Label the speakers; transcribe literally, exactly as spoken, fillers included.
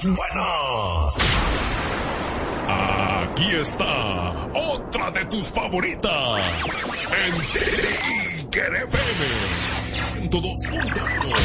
Speaker 1: buenos, buenos. Aquí está otra de tus favoritas. El Tigre F M. ciento dos punto uno.